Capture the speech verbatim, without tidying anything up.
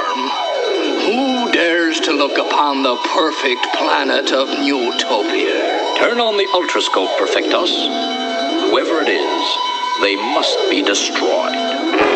storm. Who dares to look upon the perfect planet of Newtopia? Turn on the ultrascope, Perfectus. Whoever it is, they must be destroyed.